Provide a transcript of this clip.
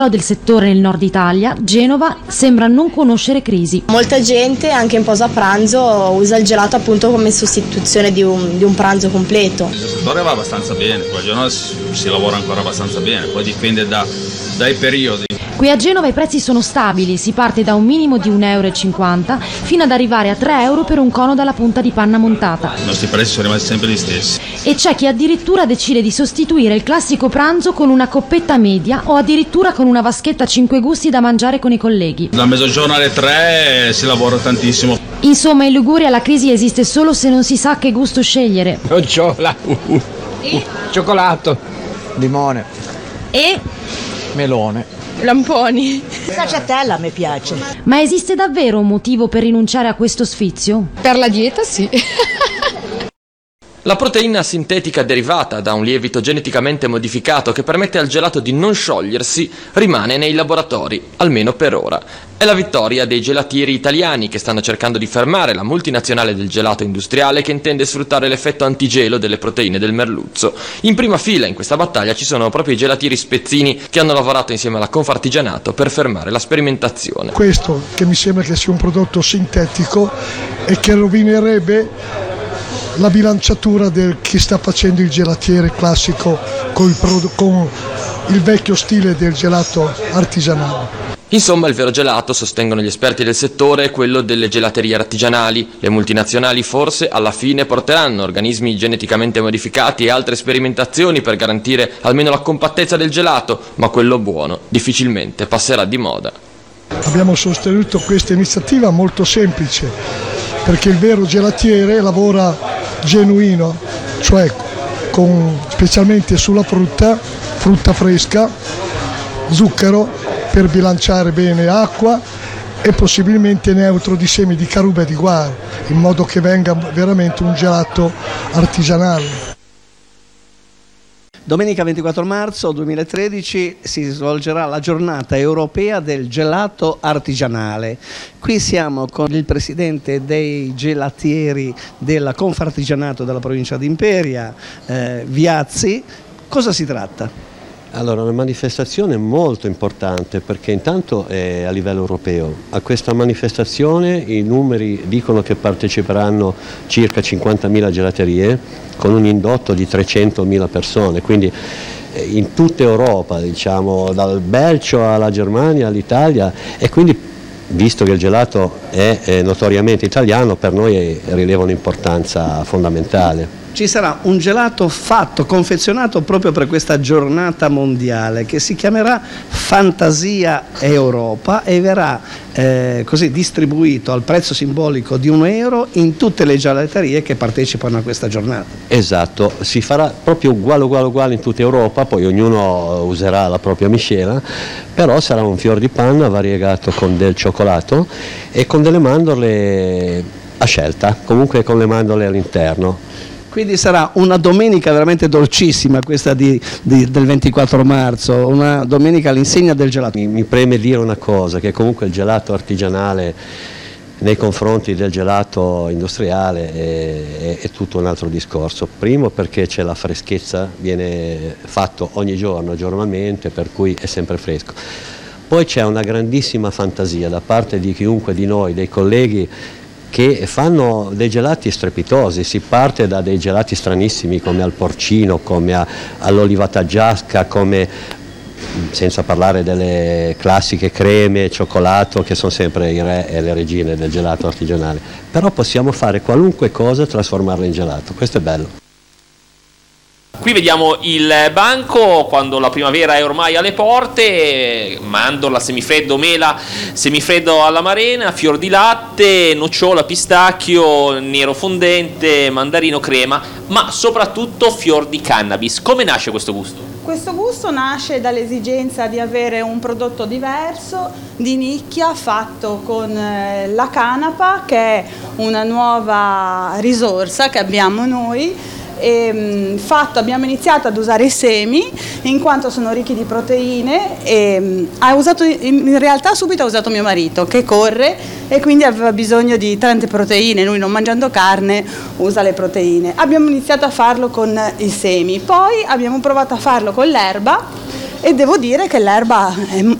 del settore nel nord Italia, Genova sembra non conoscere crisi. Molta gente anche in pausa pranzo usa il gelato appunto come sostituzione di un pranzo completo. Il settore va abbastanza bene, qua a Genova si lavora ancora abbastanza bene, poi dipende dai periodi. Qui a Genova i prezzi sono stabili, si parte da un minimo di 1,50 € fino ad arrivare a 3 € per un cono dalla punta di panna montata. I nostri prezzi sono rimasti sempre gli stessi. E c'è chi addirittura decide di sostituire il classico pranzo con una coppetta media o addirittura con una vaschetta a 5 gusti da mangiare con i colleghi. Da mezzogiorno alle 3 si lavora tantissimo. Insomma, in Liguria la crisi esiste solo se non si sa che gusto scegliere. Nocciola, cioccolato, limone E melone, lamponi. Cacciatella mi piace. ma esiste davvero un motivo per rinunciare a questo sfizio? Per la dieta sì. La proteina sintetica derivata da un lievito geneticamente modificato che permette al gelato di non sciogliersi rimane nei laboratori, almeno per ora. È la vittoria dei gelatieri italiani che stanno cercando di fermare la multinazionale del gelato industriale che intende sfruttare l'effetto antigelo delle proteine del merluzzo. In prima fila in questa battaglia ci sono proprio i gelatieri spezzini che hanno lavorato insieme alla Confartigianato per fermare la sperimentazione. Questo che mi sembra che sia un prodotto sintetico e che rovinerebbe la bilanciatura del chi sta facendo il gelatiere classico con il vecchio stile del gelato artigianale. Insomma, il vero gelato, sostengono gli esperti del settore, è quello delle gelaterie artigianali. Le multinazionali forse alla fine porteranno organismi geneticamente modificati e altre sperimentazioni per garantire almeno la compattezza del gelato, ma quello buono difficilmente passerà di moda. Abbiamo sostenuto questa iniziativa molto semplice, perché il vero gelatiere lavora genuino, cioè specialmente sulla frutta fresca, zucchero per bilanciare bene acqua e possibilmente neutro di semi di caruba e di guaro, in modo che venga veramente un gelato artigianale. Domenica 24 marzo 2013 si svolgerà la giornata europea del gelato artigianale. Qui siamo con il presidente dei gelatieri della Confartigianato della provincia di Imperia, Viazzi. Cosa si tratta? Allora, una manifestazione molto importante perché intanto è a livello europeo. A questa manifestazione i numeri dicono che parteciperanno circa 50.000 gelaterie con un indotto di 300.000 persone, quindi in tutta Europa, diciamo, dal Belgio alla Germania all'Italia, e quindi visto che il gelato è notoriamente italiano, per noi rileva un'importanza fondamentale. Ci sarà un gelato confezionato proprio per questa giornata mondiale che si chiamerà Fantasia Europa e verrà così distribuito al prezzo simbolico di €1 in tutte le gelaterie che partecipano a questa giornata. Esatto, si farà proprio uguale in tutta Europa, poi ognuno userà la propria miscela, però sarà un fior di panna variegato con del cioccolato e con delle mandorle a scelta, comunque con le mandorle all'interno. Quindi sarà una domenica veramente dolcissima questa del 24 marzo, una domenica all'insegna del gelato. Mi preme dire una cosa, che comunque il gelato artigianale nei confronti del gelato industriale è tutto un altro discorso. Primo perché c'è la freschezza, viene fatto ogni giorno, giornalmente, per cui è sempre fresco. Poi c'è una grandissima fantasia da parte di chiunque di noi, dei colleghi, che fanno dei gelati strepitosi. Si parte da dei gelati stranissimi come al porcino, come all'oliva taggiasca, come, senza parlare delle classiche creme, cioccolato, che sono sempre i re e le regine del gelato artigianale. Però possiamo fare qualunque cosa e trasformarla in gelato, questo è bello. Qui vediamo il banco quando la primavera è ormai alle porte, mandorla, semifreddo, mela, semifreddo all'amarena, fior di latte, nocciola, pistacchio, nero fondente, mandarino, crema, ma soprattutto fior di cannabis. Come nasce questo gusto? Questo gusto nasce dall'esigenza di avere un prodotto diverso, di nicchia, fatto con la canapa, che è una nuova risorsa che abbiamo noi. Abbiamo iniziato ad usare i semi in quanto sono ricchi di proteine e in realtà subito ha usato mio marito che corre e quindi aveva bisogno di tante proteine, lui non mangiando carne usa le proteine. Abbiamo iniziato a farlo con i semi, poi abbiamo provato a farlo con l'erba e devo dire che l'erba